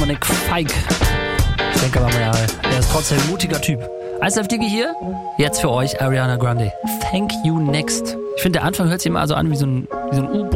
Nick Feig. Ich denke aber mal, er ist trotzdem ein mutiger Typ. ISF Diggy hier, jetzt für euch Ariana Grande. Thank You Next. Ich finde, der Anfang hört sich immer so an wie so ein U-Boot.